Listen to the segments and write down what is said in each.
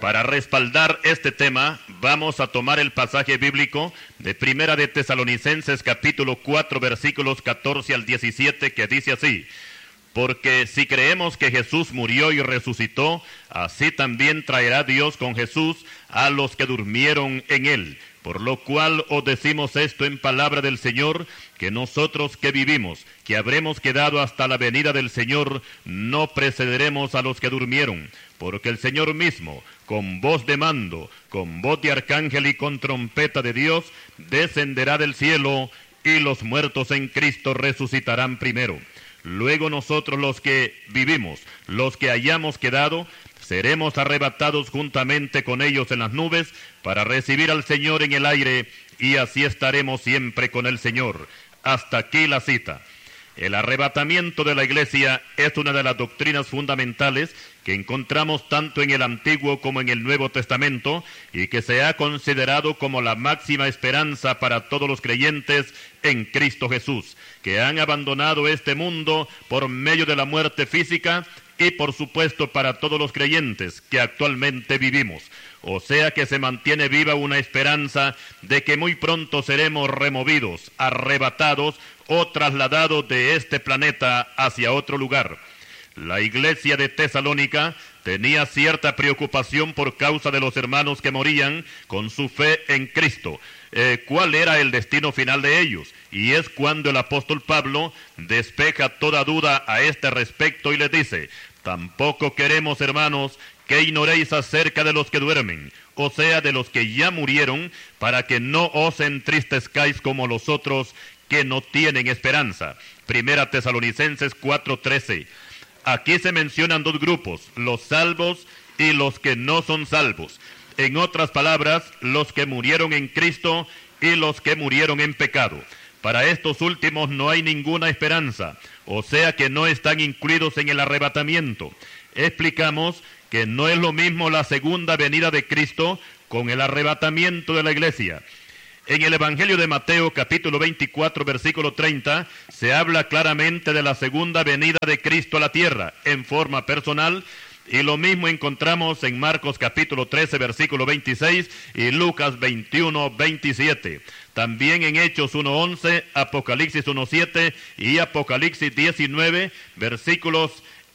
Para respaldar este tema, vamos a tomar el pasaje bíblico de Primera de Tesalonicenses capítulo 4, versículos 14 al 17, que dice así: porque si creemos que Jesús murió y resucitó, así también traerá Dios con Jesús a los que durmieron en él. Por lo cual os decimos esto en palabra del Señor, que nosotros que vivimos, que habremos quedado hasta la venida del Señor, no precederemos a los que durmieron. Porque el Señor mismo, con voz de mando, con voz de arcángel y con trompeta de Dios, descenderá del cielo, y los muertos en Cristo resucitarán primero. Luego nosotros los que vivimos, los que hayamos quedado, seremos arrebatados juntamente con ellos en las nubes para recibir al Señor en el aire, y así estaremos siempre con el Señor. Hasta aquí la cita. El arrebatamiento de la iglesia es una de las doctrinas fundamentales que encontramos tanto en el Antiguo como en el Nuevo Testamento y que se ha considerado como la máxima esperanza para todos los creyentes en Cristo Jesús, que han abandonado este mundo por medio de la muerte física y por supuesto para todos los creyentes que actualmente vivimos. O sea que se mantiene viva una esperanza de que muy pronto seremos removidos, arrebatados o trasladados de este planeta hacia otro lugar. La iglesia de Tesalónica tenía cierta preocupación por causa de los hermanos que morían con su fe en Cristo. ¿Cuál era el destino final de ellos? Y es cuando el apóstol Pablo despeja toda duda a este respecto y les dice: tampoco queremos, hermanos, que ignoréis acerca de los que duermen, o sea, de los que ya murieron, para que no os entristezcáis como los otros que no tienen esperanza. Primera Tesalonicenses 4:13. Aquí se mencionan dos grupos, los salvos y los que no son salvos. En otras palabras, los que murieron en Cristo y los que murieron en pecado. Para estos últimos no hay ninguna esperanza, o sea que no están incluidos en el arrebatamiento. Explicamos que no es lo mismo la segunda venida de Cristo con el arrebatamiento de la iglesia. En el Evangelio de Mateo, capítulo 24, versículo 30, se habla claramente de la segunda venida de Cristo a la tierra, en forma personal, y lo mismo encontramos en Marcos, capítulo 13, versículo 26, y Lucas 21, 27. También en Hechos 1:11, Apocalipsis 1:7 y Apocalipsis 19, versículos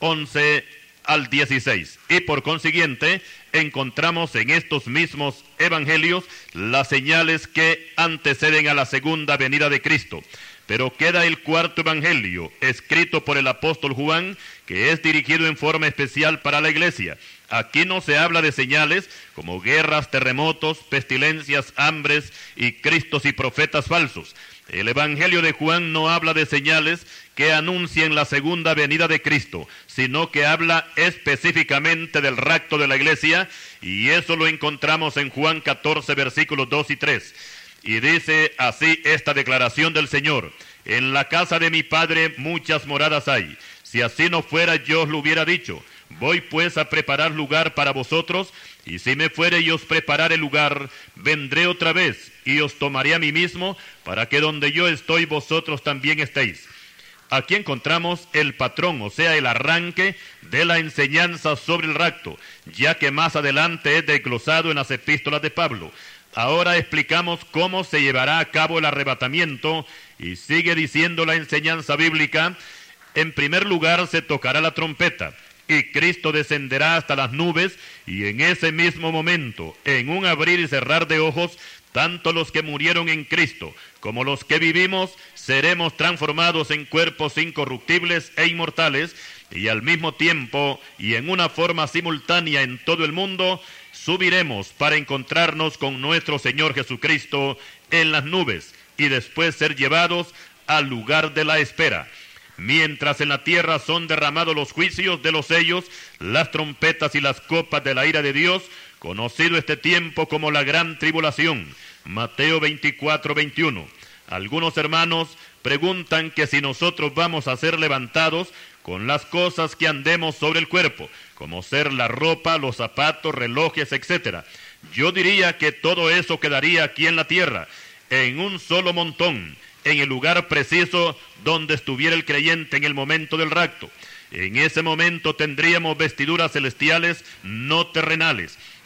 11 al 16. Y por consiguiente, encontramos en estos mismos evangelios las señales que anteceden a la segunda venida de Cristo. Pero queda el cuarto evangelio, escrito por el apóstol Juan, que es dirigido en forma especial para la iglesia. Aquí no se habla de señales como guerras, terremotos, pestilencias, hambres y cristos y profetas falsos. El evangelio de Juan no habla de señales que anuncien la segunda venida de Cristo, sino que habla específicamente del rapto de la iglesia, y eso lo encontramos en Juan 14, versículos 2 y 3. Y dice así esta declaración del Señor: en la casa de mi Padre muchas moradas hay. Si así no fuera, yo os lo hubiera dicho. Voy pues a preparar lugar para vosotros, y si me fuere y os preparare lugar, vendré otra vez, y os tomaré a mí mismo, para que donde yo estoy, vosotros también estéis. Aquí encontramos el patrón, o sea, el arranque de la enseñanza sobre el rapto, ya que más adelante es desglosado en las epístolas de Pablo. Ahora explicamos cómo se llevará a cabo el arrebatamiento, y sigue diciendo la enseñanza bíblica: en primer lugar se tocará la trompeta, y Cristo descenderá hasta las nubes, y en ese mismo momento, en un abrir y cerrar de ojos, tanto los que murieron en Cristo como los que vivimos seremos transformados en cuerpos incorruptibles e inmortales, y al mismo tiempo y en una forma simultánea en todo el mundo subiremos para encontrarnos con nuestro Señor Jesucristo en las nubes, y después ser llevados al lugar de la espera. Mientras en la tierra son derramados los juicios de los sellos, las trompetas y las copas de la ira de Dios, conocido este tiempo como la gran tribulación. Mateo 24, 21. Algunos hermanos preguntan que si nosotros vamos a ser levantados con las cosas que andemos sobre el cuerpo, como ser la ropa, los zapatos, relojes, etc. Yo diría que todo eso quedaría aquí en la tierra, en un solo montón, en el lugar preciso donde estuviera el creyente en el momento del rapto. En ese momento tendríamos vestiduras celestiales, no terrenales.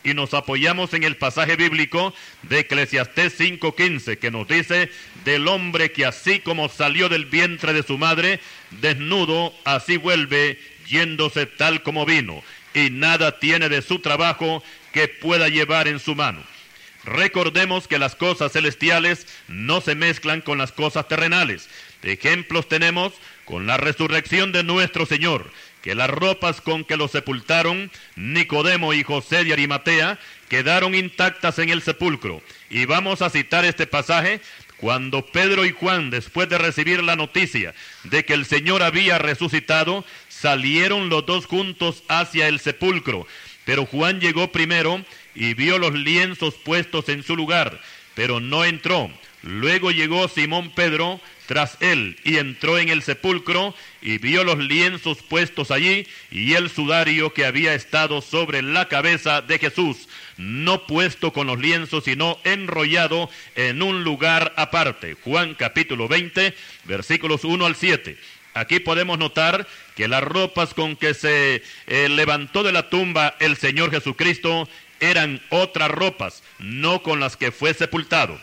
y nos apoyamos en el pasaje bíblico de Eclesiastés 5:15, que nos dice: del hombre que así como salió del vientre de su madre, desnudo, así vuelve, yéndose tal como vino, y nada tiene de su trabajo que pueda llevar en su mano. Recordemos que las cosas celestiales no se mezclan con las cosas terrenales. Ejemplos tenemos con la resurrección de nuestro Señor, que las ropas con que lo sepultaron Nicodemo y José de Arimatea quedaron intactas en el sepulcro. Y vamos a citar este pasaje: cuando Pedro y Juan, después de recibir la noticia de que el Señor había resucitado, salieron los dos juntos hacia el sepulcro. Pero Juan llegó primero y vio los lienzos puestos en su lugar, pero no entró. Luego llegó Simón Pedro tras él y entró en el sepulcro y vio los lienzos puestos allí y el sudario que había estado sobre la cabeza de Jesús, no puesto con los lienzos, sino enrollado en un lugar aparte. Juan capítulo 20, versículos 1 al 7. Aquí podemos notar que las ropas con que se levantó de la tumba el Señor Jesucristo eran otras ropas, no con las que fue sepultado.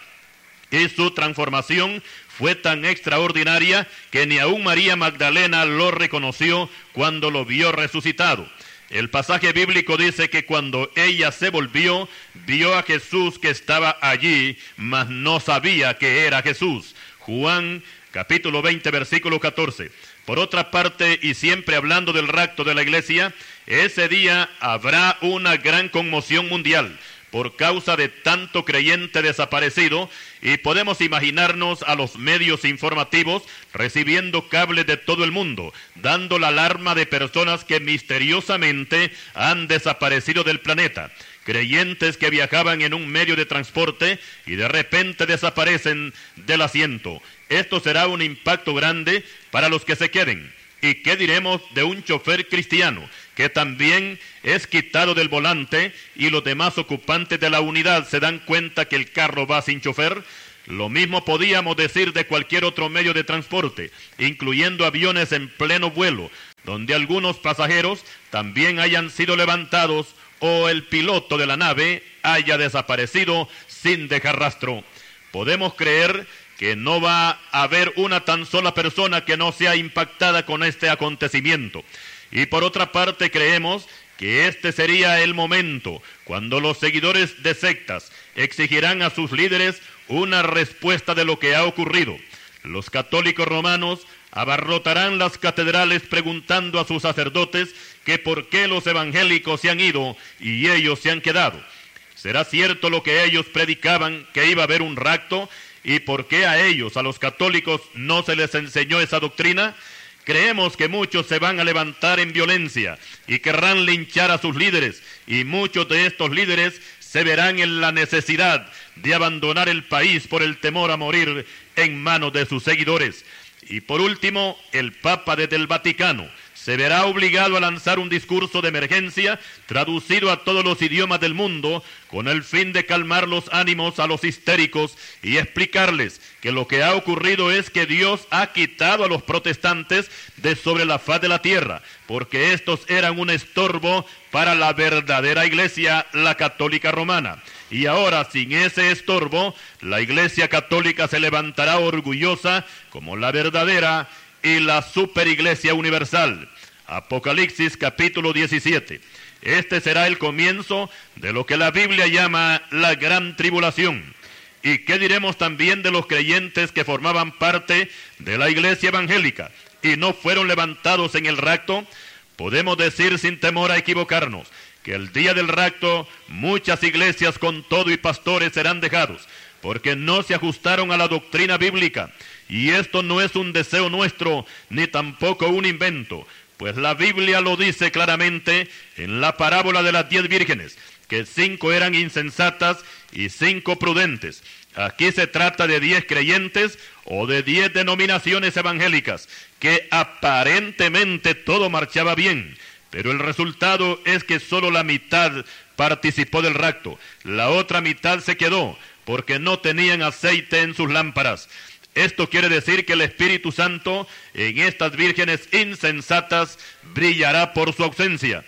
Y su transformación fue tan extraordinaria que ni aun María Magdalena lo reconoció cuando lo vio resucitado. El pasaje bíblico dice que cuando ella se volvió, vio a Jesús que estaba allí, mas no sabía que era Jesús. Juan capítulo 20, versículo 14. Por otra parte, y siempre hablando del rapto de la iglesia, ese día habrá una gran conmoción mundial por causa de tanto creyente desaparecido, y podemos imaginarnos a los medios informativos recibiendo cables de todo el mundo, dando la alarma de personas que misteriosamente han desaparecido del planeta. Creyentes que viajaban en un medio de transporte y de repente desaparecen del asiento. Esto será un impacto grande para los que se queden. ¿Y qué diremos de un chofer cristiano que también es quitado del volante y los demás ocupantes de la unidad se dan cuenta que el carro va sin chofer? Lo mismo podíamos decir de cualquier otro medio de transporte, incluyendo aviones en pleno vuelo, donde algunos pasajeros también hayan sido levantados o el piloto de la nave haya desaparecido sin dejar rastro. Podemos creer que no va a haber una tan sola persona que no sea impactada con este acontecimiento. Y por otra parte creemos que este sería el momento cuando los seguidores de sectas exigirán a sus líderes una respuesta de lo que ha ocurrido. Los católicos romanos abarrotarán las catedrales preguntando a sus sacerdotes que por qué los evangélicos se han ido y ellos se han quedado. ¿Será cierto lo que ellos predicaban, que iba a haber un rapto? ¿Y por qué a ellos, a los católicos, no se les enseñó esa doctrina? Creemos que muchos se van a levantar en violencia y querrán linchar a sus líderes, y muchos de estos líderes se verán en la necesidad de abandonar el país por el temor a morir en manos de sus seguidores. Y por último, el Papa desde el Vaticano se verá obligado a lanzar un discurso de emergencia traducido a todos los idiomas del mundo con el fin de calmar los ánimos a los histéricos y explicarles que lo que ha ocurrido es que Dios ha quitado a los protestantes de sobre la faz de la tierra, porque estos eran un estorbo para la verdadera iglesia, la católica romana. Y ahora, sin ese estorbo, la iglesia católica se levantará orgullosa como la verdadera y la superiglesia universal. Apocalipsis capítulo 17. Este será el comienzo de lo que la Biblia llama la gran tribulación. ¿Y qué diremos también de los creyentes que formaban parte de la iglesia evangélica y no fueron levantados en el rapto? Podemos decir sin temor a equivocarnos que el día del rapto muchas iglesias con todo y pastores serán dejados, porque no se ajustaron a la doctrina bíblica. Y esto no es un deseo nuestro, ni tampoco un invento, pues la Biblia lo dice claramente en la parábola de las 10 vírgenes, que 5 eran insensatas y 5 prudentes. Aquí se trata de 10 creyentes o de 10 denominaciones evangélicas, que aparentemente todo marchaba bien, pero el resultado es que solo la mitad participó del rapto. La otra mitad se quedó, porque no tenían aceite en sus lámparas. Esto quiere decir que el Espíritu Santo en estas vírgenes insensatas brillará por su ausencia.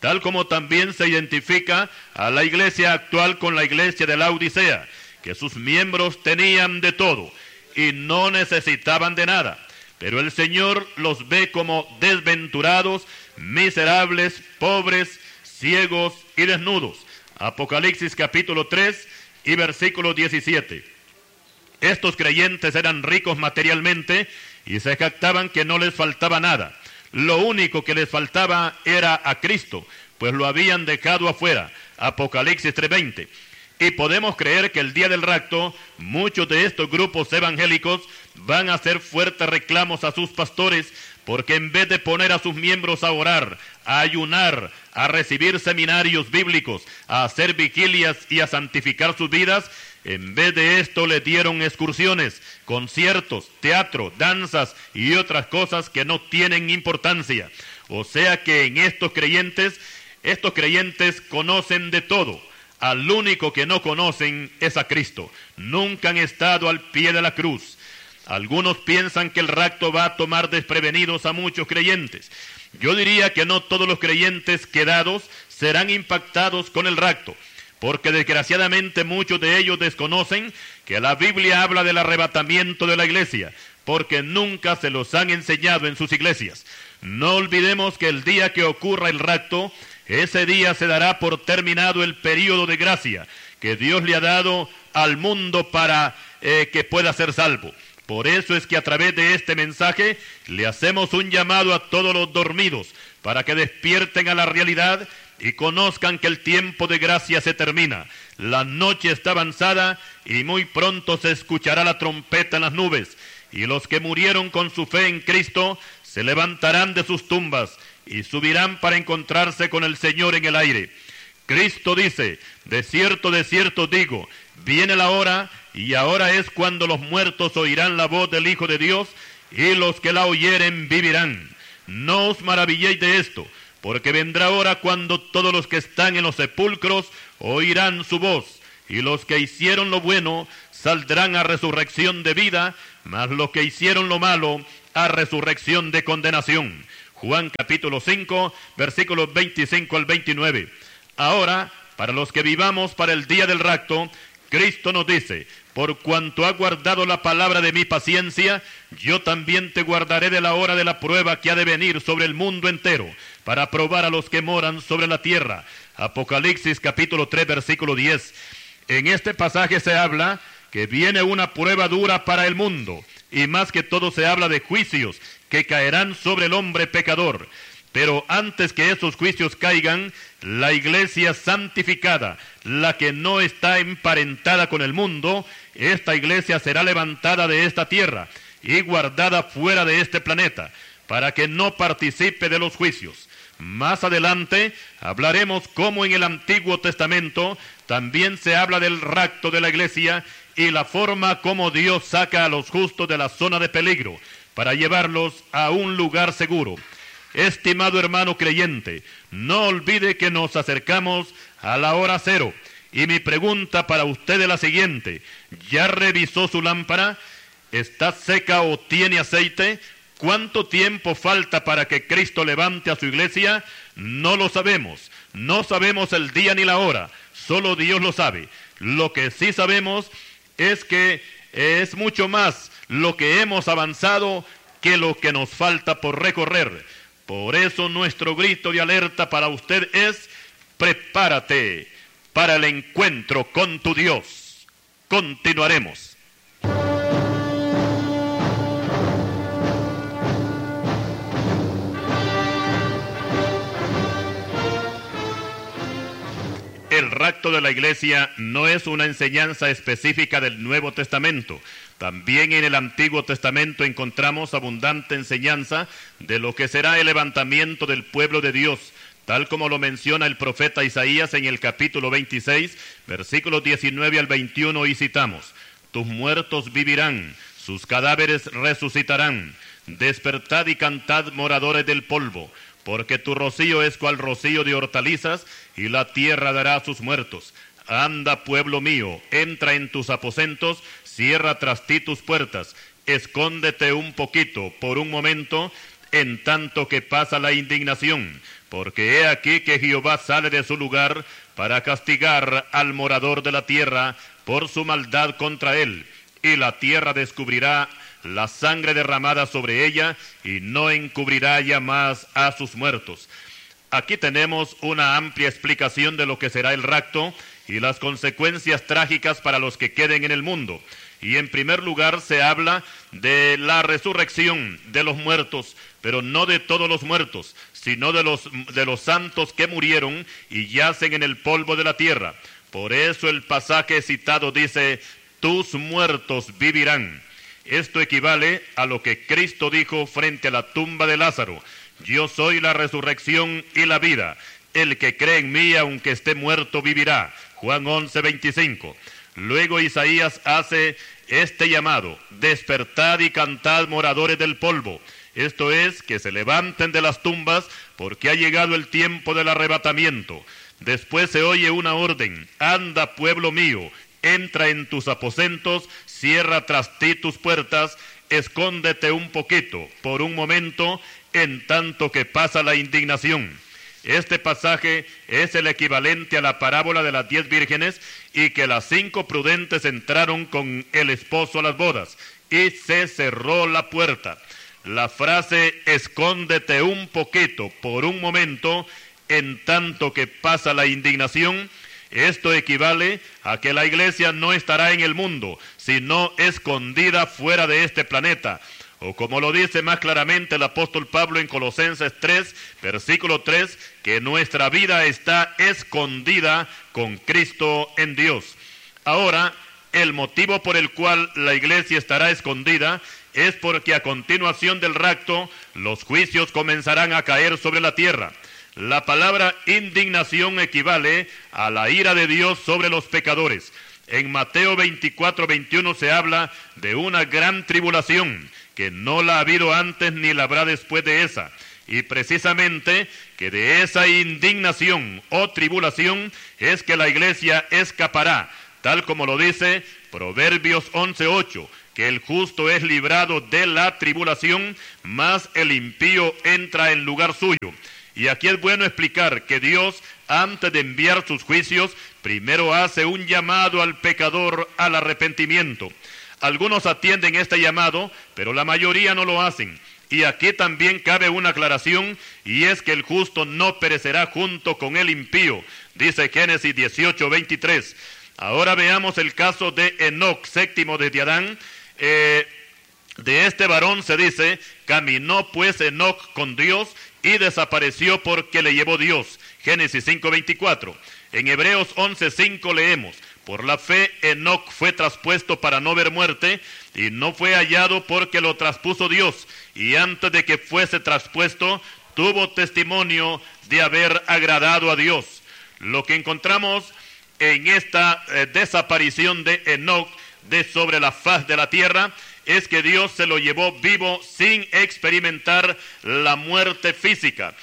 tal como también se identifica a la iglesia actual con la iglesia de la Odisea, que sus miembros tenían de todo y no necesitaban de nada, pero el Señor los ve como desventurados, miserables, pobres, ciegos y desnudos. Apocalipsis capítulo 3 y versículo 17. Estos creyentes eran ricos materialmente y se jactaban que no les faltaba nada. Lo único que les faltaba era a Cristo, pues lo habían dejado afuera. Apocalipsis 3:20. Y podemos creer que el día del rapto, muchos de estos grupos evangélicos van a hacer fuertes reclamos a sus pastores, porque en vez de poner a sus miembros a orar, a ayunar, a recibir seminarios bíblicos, a hacer vigilias y a santificar sus vidas, en vez de esto le dieron excursiones, conciertos, teatro, danzas y otras cosas que no tienen importancia. O sea que en estos creyentes conocen de todo. Al único que no conocen es a Cristo. Nunca han estado al pie de la cruz. Algunos piensan que el rapto va a tomar desprevenidos a muchos creyentes. Yo diría que no todos los creyentes quedados serán impactados con el rapto, porque desgraciadamente muchos de ellos desconocen que la Biblia habla del arrebatamiento de la iglesia, porque nunca se los han enseñado en sus iglesias. No olvidemos que el día que ocurra el rapto, ese día se dará por terminado el período de gracia que Dios le ha dado al mundo para que pueda ser salvo. Por eso es que a través de este mensaje le hacemos un llamado a todos los dormidos para que despierten a la realidad y conozcan que el tiempo de gracia se termina. La noche está avanzada y muy pronto se escuchará la trompeta en las nubes, y los que murieron con su fe en Cristo se levantarán de sus tumbas y subirán para encontrarse con el Señor en el aire. Cristo dice: de cierto digo, viene la hora, y ahora es cuando los muertos oirán la voz del Hijo de Dios, y los que la oyeren vivirán. No os maravilléis de esto, porque vendrá hora cuando todos los que están en los sepulcros oirán su voz, y los que hicieron lo bueno saldrán a resurrección de vida, mas los que hicieron lo malo a resurrección de condenación. Juan capítulo 5, versículos 25 al 29. Ahora, para los que vivamos para el día del rapto, Cristo nos dice: por cuanto has guardado la palabra de mi paciencia, yo también te guardaré de la hora de la prueba que ha de venir sobre el mundo entero, para probar a los que moran sobre la tierra. Apocalipsis capítulo 3, versículo 10. En este pasaje se habla que viene una prueba dura para el mundo, y más que todo se habla de juicios que caerán sobre el hombre pecador. Pero antes que esos juicios caigan, la iglesia santificada, la que no está emparentada con el mundo, esta iglesia será levantada de esta tierra y guardada fuera de este planeta, para que no participe de los juicios. Más adelante hablaremos cómo en el Antiguo Testamento también se habla del rapto de la iglesia y la forma como Dios saca a los justos de la zona de peligro para llevarlos a un lugar seguro. Estimado hermano creyente, no olvide que nos acercamos a la hora cero. Y mi pregunta para usted es la siguiente: ¿ya revisó su lámpara? ¿Está seca o tiene aceite? ¿Cuánto tiempo falta para que Cristo levante a su iglesia? No lo sabemos. No sabemos el día ni la hora. Solo Dios lo sabe. Lo que sí sabemos es que es mucho más lo que hemos avanzado que lo que nos falta por recorrer. Por eso nuestro grito de alerta para usted es: prepárate para el encuentro con tu Dios. Continuaremos. El rapto de la iglesia no es una enseñanza específica del Nuevo Testamento. También en el Antiguo Testamento encontramos abundante enseñanza de lo que será el levantamiento del pueblo de Dios, tal como lo menciona el profeta Isaías en el capítulo 26, versículos 19 al 21, y citamos: tus muertos vivirán, sus cadáveres resucitarán. Despertad y cantad, moradores del polvo, porque tu rocío es cual rocío de hortalizas, y la tierra dará a sus muertos. Anda, pueblo mío, entra en tus aposentos, cierra tras ti tus puertas, escóndete un poquito, por un momento, en tanto que pasa la indignación, porque he aquí que Jehová sale de su lugar para castigar al morador de la tierra por su maldad contra él, y la tierra descubrirá la sangre derramada sobre ella, y no encubrirá ya más a sus muertos. Aquí tenemos una amplia explicación de lo que será el rapto y las consecuencias trágicas para los que queden en el mundo. Y en primer lugar se habla de la resurrección de los muertos, pero no de todos los muertos, sino de los santos que murieron y yacen en el polvo de la tierra. Por eso el pasaje citado dice: tus muertos vivirán. Esto equivale a lo que Cristo dijo frente a la tumba de Lázaro: yo soy la resurrección y la vida. El que cree en mí, aunque esté muerto, vivirá. Juan 11:25. Luego Isaías hace este llamado: despertad y cantad, moradores del polvo. Esto es, que se levanten de las tumbas, porque ha llegado el tiempo del arrebatamiento. Después se oye una orden: anda, pueblo mío, entra en tus aposentos, cierra tras ti tus puertas, escóndete un poquito, por un momento, en tanto que pasa la indignación. Este pasaje es el equivalente a la parábola de las 10 vírgenes, y que las 5 prudentes entraron con el esposo a las bodas, y se cerró la puerta. La frase escóndete un poquito, por un momento, en tanto que pasa la indignación, esto equivale a que la iglesia no estará en el mundo, sino escondida fuera de este planeta. O como lo dice más claramente el apóstol Pablo en Colosenses 3, versículo 3, que nuestra vida está escondida con Cristo en Dios. Ahora, el motivo por el cual la iglesia estará escondida es porque a continuación del rapto, los juicios comenzarán a caer sobre la tierra. La palabra indignación equivale a la ira de Dios sobre los pecadores. En Mateo 24:21 se habla de una gran tribulación, que no la ha habido antes ni la habrá después de esa. Y precisamente que de esa indignación o tribulación es que la iglesia escapará, tal como lo dice Proverbios 11:8, que el justo es librado de la tribulación, mas el impío entra en lugar suyo. Y aquí es bueno explicar que Dios, antes de enviar sus juicios, primero hace un llamado al pecador al arrepentimiento. Algunos atienden este llamado, pero la mayoría no lo hacen. Y aquí también cabe una aclaración, y es que el justo no perecerá junto con el impío, dice Génesis 18:23. Ahora veamos el caso de Enoc, séptimo desde Adán. De este varón se dice: caminó pues Enoc con Dios y desapareció porque le llevó Dios. Génesis 5:24. En Hebreos 11:5 leemos: por la fe Enoc fue traspuesto para no ver muerte, y no fue hallado porque lo traspuso Dios, y antes de que fuese traspuesto, tuvo testimonio de haber agradado a Dios. Lo que encontramos en esta desaparición de Enoc de sobre la faz de la tierra es que Dios se lo llevó vivo sin experimentar la muerte física.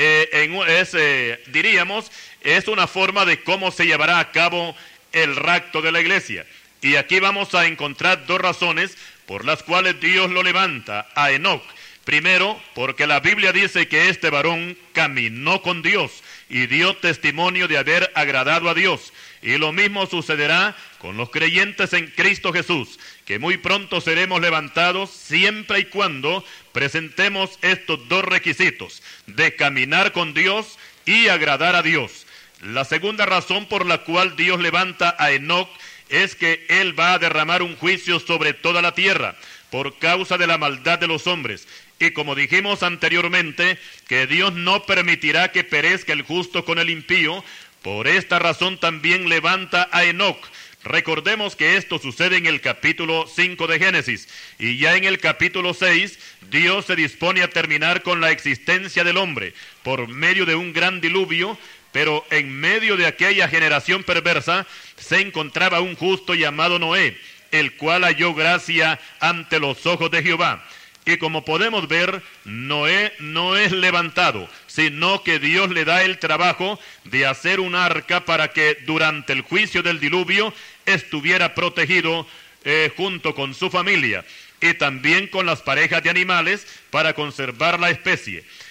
Diríamos, es una forma de cómo se llevará a cabo el rapto de la iglesia. Y aquí vamos a encontrar 2 razones por las cuales Dios lo levanta a Enoc. Primero, porque la Biblia dice que este varón caminó con Dios y dio testimonio de haber agradado a Dios. Y lo mismo sucederá con los creyentes en Cristo Jesús, que muy pronto seremos levantados siempre y cuando presentemos estos 2 requisitos, de caminar con Dios y agradar a Dios. La segunda razón por la cual Dios levanta a Enoc es que Él va a derramar un juicio sobre toda la tierra por causa de la maldad de los hombres. Y como dijimos anteriormente, que Dios no permitirá que perezca el justo con el impío. Por esta razón también levanta a Enoc. Recordemos que esto sucede en el capítulo 5 de Génesis, y ya en el capítulo 6, Dios se dispone a terminar con la existencia del hombre por medio de un gran diluvio, pero en medio de aquella generación perversa se encontraba un justo llamado Noé, el cual halló gracia ante los ojos de Jehová. Y como podemos ver, Noé no es levantado, sino que Dios le da el trabajo de hacer un arca para que durante el juicio del diluvio estuviera protegido junto con su familia y también con las parejas de animales para conservar la especie.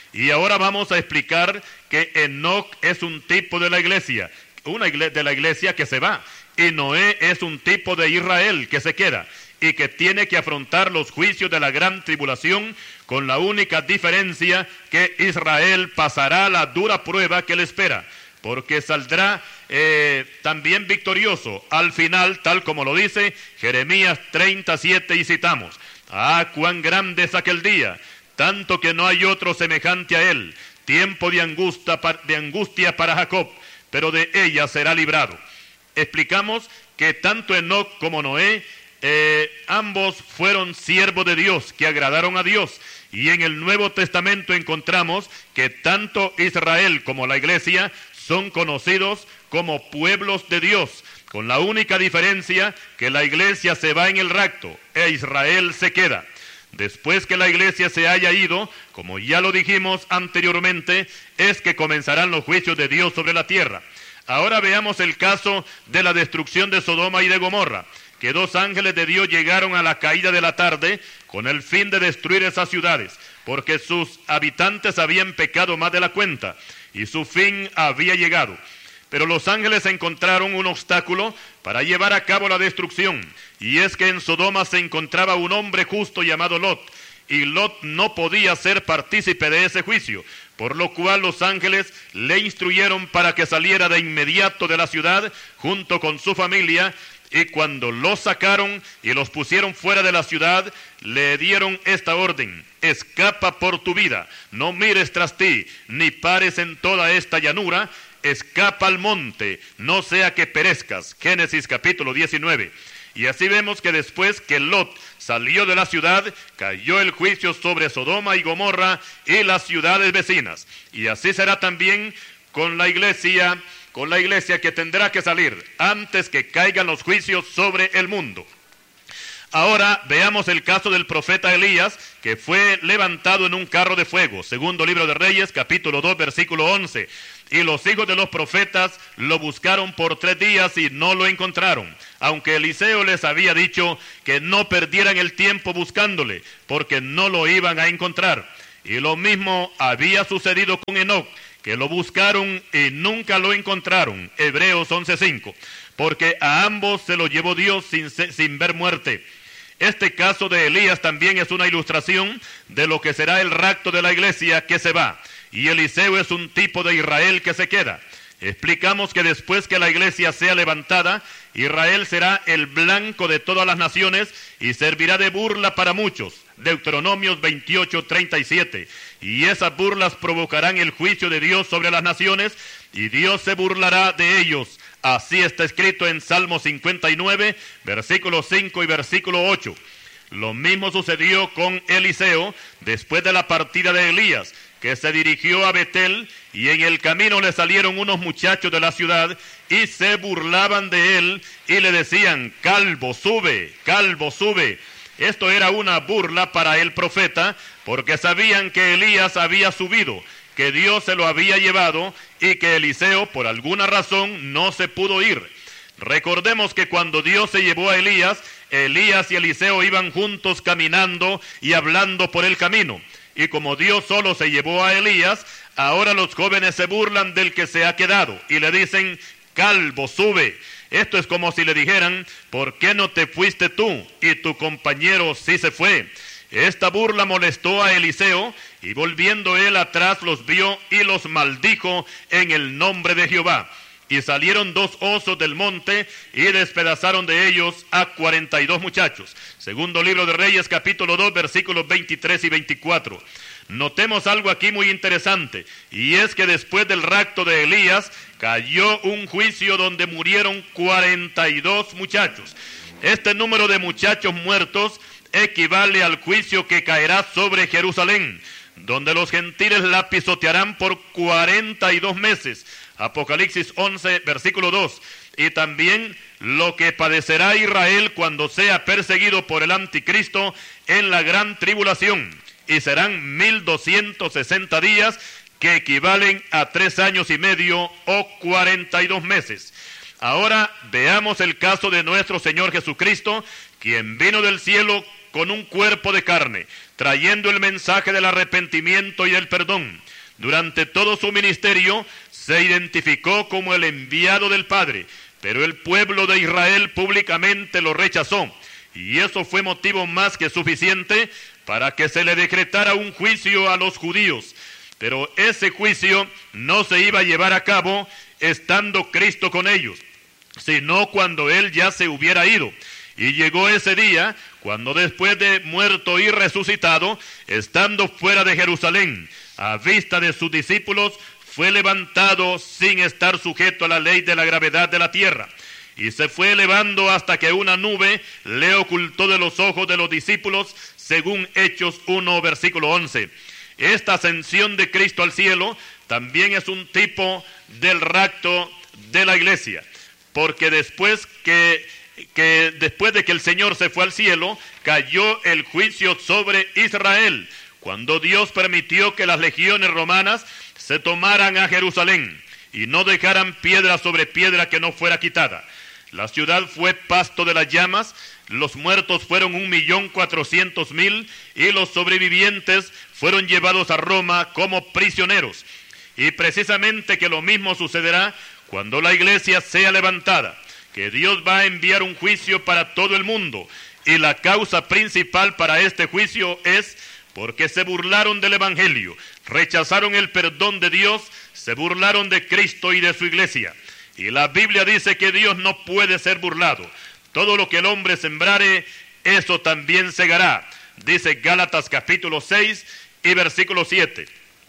Y ahora vamos a explicar que Enoc es un tipo de la iglesia, de la iglesia que se va. Y Noé es un tipo de Israel que se queda y que tiene que afrontar los juicios de la gran tribulación, con la única diferencia que Israel pasará la dura prueba que le espera, porque saldrá también victorioso al final, tal como lo dice Jeremías 37, y citamos: «Ah, cuán grande es aquel día, tanto que no hay otro semejante a él, tiempo de angustia para Jacob, pero de ella será librado». Explicamos que tanto Enoc como Noé, ambos fueron siervos de Dios, que agradaron a Dios. Y en el Nuevo Testamento encontramos que tanto Israel como la iglesia son conocidos como pueblos de Dios, con la única diferencia que la iglesia se va en el rapto e Israel se queda. Después que la iglesia se haya ido, como ya lo dijimos anteriormente, es que comenzarán los juicios de Dios sobre la tierra. Ahora veamos el caso de la destrucción de Sodoma y de Gomorra, que 2 ángeles de Dios llegaron a la caída de la tarde con el fin de destruir esas ciudades, porque sus habitantes habían pecado más de la cuenta y su fin había llegado. Pero los ángeles encontraron un obstáculo para llevar a cabo la destrucción, y es que en Sodoma se encontraba un hombre justo llamado Lot, y Lot no podía ser partícipe de ese juicio, por lo cual los ángeles le instruyeron para que saliera de inmediato de la ciudad junto con su familia, y cuando los sacaron y los pusieron fuera de la ciudad, le dieron esta orden: «Escapa por tu vida, no mires tras ti, ni pares en toda esta llanura, escapa al monte, no sea que perezcas». Génesis capítulo 19. Y así vemos que después que Lot salió de la ciudad, cayó el juicio sobre Sodoma y Gomorra y las ciudades vecinas. Y así será también con la iglesia que tendrá que salir antes que caigan los juicios sobre el mundo. Ahora veamos el caso del profeta Elías, que fue levantado en un carro de fuego. Segundo libro de Reyes, capítulo 2, versículo 11. Y los hijos de los profetas lo buscaron por 3 días y no lo encontraron, aunque Eliseo les había dicho que no perdieran el tiempo buscándole, porque no lo iban a encontrar. Y lo mismo había sucedido con Enoc, que lo buscaron y nunca lo encontraron. Hebreos 11:5. Porque a ambos se lo llevó Dios sin ver muerte. Este caso de Elías también es una ilustración de lo que será el rapto de la iglesia que se va. Y Eliseo es un tipo de Israel que se queda. Explicamos que después que la iglesia sea levantada, Israel será el blanco de todas las naciones y servirá de burla para muchos. Deuteronomios 28:37. Y esas burlas provocarán el juicio de Dios sobre las naciones, y Dios se burlará de ellos. Así está escrito en Salmo 59, versículo 5 y versículo 8. Lo mismo sucedió con Eliseo después de la partida de Elías, que se dirigió a Betel, y en el camino le salieron unos muchachos de la ciudad y se burlaban de él y le decían: «Calvo, sube, calvo, sube». Esto era una burla para el profeta, porque sabían que Elías había subido, que Dios se lo había llevado y que Eliseo por alguna razón no se pudo ir. Recordemos que cuando Dios se llevó a Elías, Elías y Eliseo iban juntos caminando y hablando por el camino. Y como Dios solo se llevó a Elías, ahora los jóvenes se burlan del que se ha quedado y le dicen: «Calvo, sube». Esto es como si le dijeran: «¿Por qué no te fuiste tú? Y tu compañero sí se fue». Esta burla molestó a Eliseo, y volviendo él atrás los vio y los maldijo en el nombre de Jehová. Y salieron 2 osos del monte y despedazaron de ellos a 42 muchachos. Segundo libro de Reyes, capítulo 2, versículos 23 y 24. Notemos algo aquí muy interesante, y es que después del rapto de Elías, cayó un juicio donde murieron 42 muchachos. Este número de muchachos muertos equivale al juicio que caerá sobre Jerusalén, donde los gentiles la pisotearán por 42 meses. Apocalipsis 11, versículo 2. Y también lo que padecerá Israel cuando sea perseguido por el anticristo en la gran tribulación. Y serán 1260 días, que equivalen a 3 años y medio o 42 meses. Ahora veamos el caso de nuestro Señor Jesucristo, quien vino del cielo con un cuerpo de carne, trayendo el mensaje del arrepentimiento y del perdón. Durante todo su ministerio se identificó como el enviado del Padre, pero el pueblo de Israel públicamente lo rechazó, y eso fue motivo más que suficiente para que se le decretara un juicio a los judíos. Pero ese juicio no se iba a llevar a cabo estando Cristo con ellos, sino cuando Él ya se hubiera ido. Y llegó ese día, cuando después de muerto y resucitado, estando fuera de Jerusalén, a vista de sus discípulos, fue levantado sin estar sujeto a la ley de la gravedad de la tierra. Y se fue elevando hasta que una nube le ocultó de los ojos de los discípulos, según Hechos 1, versículo 11. Esta ascensión de Cristo al cielo también es un tipo del rapto de la iglesia, porque después de que el Señor se fue al cielo, cayó el juicio sobre Israel, cuando Dios permitió que las legiones romanas se tomaran a Jerusalén y no dejaran piedra sobre piedra que no fuera quitada. La ciudad fue pasto de las llamas, los muertos fueron 1.400.000 y los sobrevivientes fueron llevados a Roma como prisioneros. Y precisamente que lo mismo sucederá cuando la iglesia sea levantada, que Dios va a enviar un juicio para todo el mundo, y la causa principal para este juicio es porque se burlaron del Evangelio, rechazaron el perdón de Dios, se burlaron de Cristo y de su iglesia. Y la Biblia dice que Dios no puede ser burlado. Todo lo que el hombre sembrare, eso también segará. Dice Gálatas capítulo 6 y versículo 7.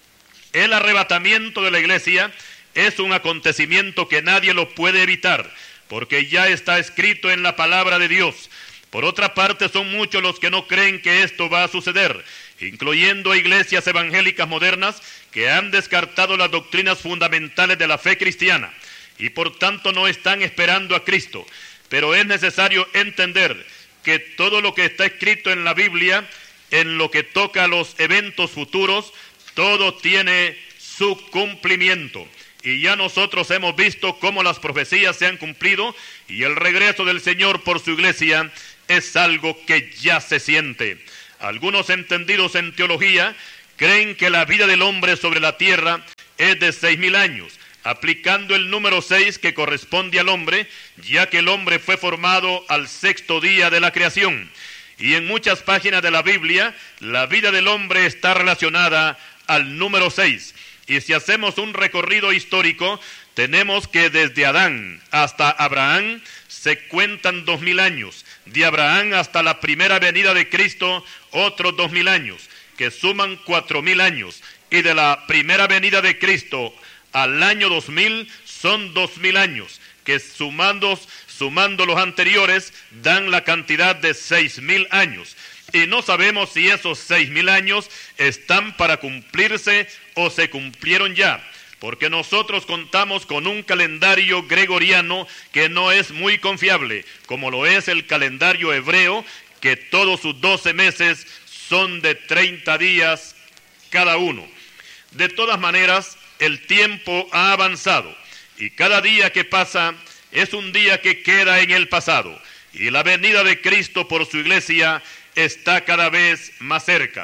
El arrebatamiento de la iglesia es un acontecimiento que nadie lo puede evitar, porque ya está escrito en la palabra de Dios. Por otra parte, son muchos los que no creen que esto va a suceder, incluyendo iglesias evangélicas modernas que han descartado las doctrinas fundamentales de la fe cristiana y por tanto no están esperando a Cristo. Pero es necesario entender que todo lo que está escrito en la Biblia, en lo que toca a los eventos futuros, todo tiene su cumplimiento. Y ya nosotros hemos visto cómo las profecías se han cumplido y el regreso del Señor por su iglesia es algo que ya se siente. Algunos entendidos en teología creen que la vida del hombre sobre la tierra es de 6.000 años, aplicando el número 6 que corresponde al hombre, ya que el hombre fue formado al 6º día de la creación. Y en muchas páginas de la Biblia, la vida del hombre está relacionada al número 6. Y si hacemos un recorrido histórico, tenemos que desde Adán hasta Abraham se cuentan 2.000 años. De Abraham hasta la primera venida de Cristo, otros 2.000 años, que suman 4.000 años. Y de la primera venida de Cristo al año 2000 son 2.000 años, que sumando los anteriores dan la cantidad de 6.000 años. Y no sabemos si esos 6.000 años están para cumplirse o se cumplieron ya, porque nosotros contamos con un calendario gregoriano que no es muy confiable, como lo es el calendario hebreo, que todos sus 12 meses son de 30 días cada uno. De todas maneras, el tiempo ha avanzado y cada día que pasa es un día que queda en el pasado, y la venida de Cristo por su iglesia está cada vez más cerca.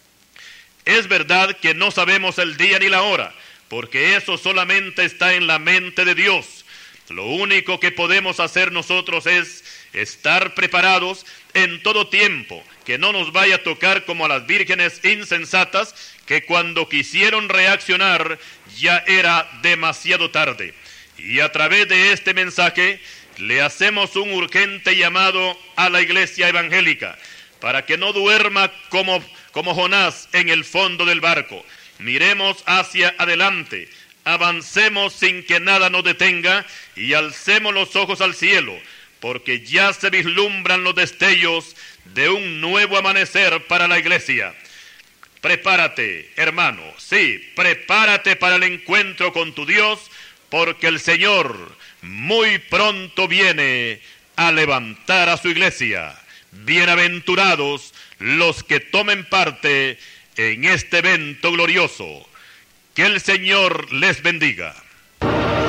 Es verdad que no sabemos el día ni la hora, porque eso solamente está en la mente de Dios. Lo único que podemos hacer nosotros es estar preparados en todo tiempo, que no nos vaya a tocar como a las vírgenes insensatas, que cuando quisieron reaccionar ya era demasiado tarde. Y a través de este mensaje le hacemos un urgente llamado a la iglesia evangélica, para que no duerma como Jonás en el fondo del barco. Miremos hacia adelante, avancemos sin que nada nos detenga y alcemos los ojos al cielo, porque ya se vislumbran los destellos de un nuevo amanecer para la iglesia. Prepárate, hermano, sí, prepárate para el encuentro con tu Dios, porque el Señor muy pronto viene a levantar a su iglesia. Bienaventurados los que tomen parte en este evento glorioso. Que el Señor les bendiga.